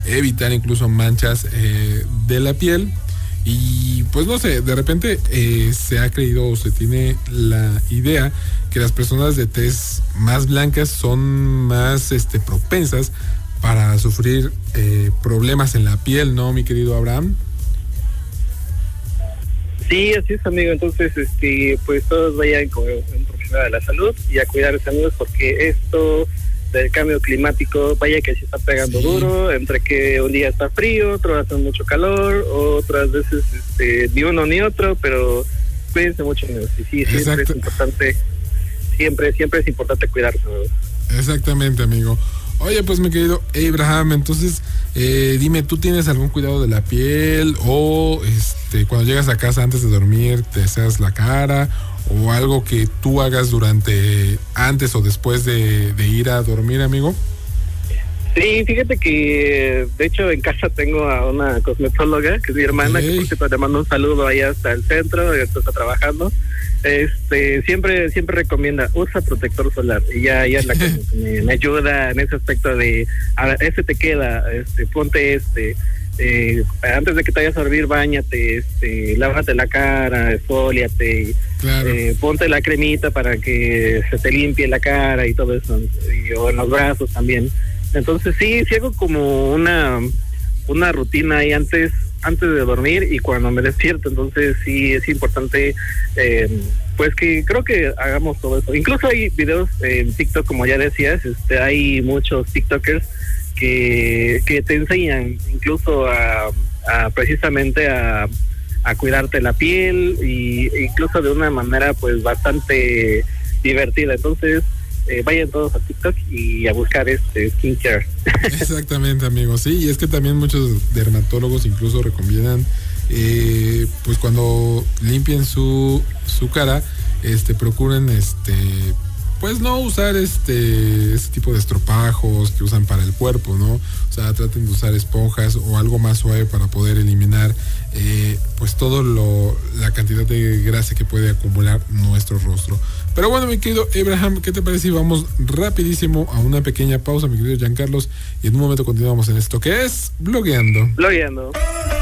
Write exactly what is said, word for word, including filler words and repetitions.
evitar incluso manchas eh, de la piel. Y pues no sé, de repente eh, se ha creído o se tiene la idea que las personas de tez más blancas son más este, propensas para sufrir eh, problemas en la piel, ¿no, mi querido Abraham? Sí, así es, amigo. Entonces, este, pues todos vayan con un profesional de la salud y a cuidarse, amigos, porque esto del cambio climático, vaya que se está pegando sí. duro, entre que un día está frío, otro hace mucho calor, otras veces este, ni uno ni otro, pero cuídense mucho, amigos. Y sí, siempre Exacto. es importante, siempre, siempre es importante cuidarse, amigos. Exactamente, amigo. Oye, pues mi querido Abraham, entonces, eh, dime, ¿tú tienes algún cuidado de la piel o este, cuando llegas a casa antes de dormir te aseas la cara o algo que tú hagas durante, antes o después de, de ir a dormir, amigo? Sí, fíjate que de hecho en casa tengo a una cosmetóloga, que es mi hermana, hey. que por cierto le mando un saludo ahí hasta el centro, y está trabajando. Este, siempre, siempre recomienda, usa protector solar, y ya, ya es la que me, me ayuda en ese aspecto de, a ver, este te queda, este, ponte este, eh, antes de que te vayas a dormir, báñate, este, lávate la cara, esfóliate, claro. eh, ponte la cremita para que se te limpie la cara y todo eso, y, o en los brazos también. Entonces sí, sí hago como una, una rutina ahí antes, antes de dormir y cuando me despierto. Entonces sí es importante, eh, pues que creo que hagamos todo eso. Incluso hay videos en TikTok, como ya decías, este, hay muchos TikTokers que, que te enseñan incluso a, a precisamente a, a cuidarte la piel, y incluso de una manera pues bastante divertida. Entonces Eh, vayan todos a TikTok y a buscar este skincare. Exactamente, amigos. Sí, y es que también muchos dermatólogos incluso recomiendan eh, pues cuando limpien su su cara, este procuren este pues no usar este este tipo de estropajos que usan para el cuerpo, ¿no? O sea, traten de usar esponjas o algo más suave para poder eliminar eh, pues todo lo la cantidad de grasa que puede acumular nuestro rostro. Pero bueno, mi querido Abraham, ¿qué te parece si vamos rapidísimo a una pequeña pausa, mi querido Giancarlos, y en un momento continuamos en esto que es Blogueando? Blogueando.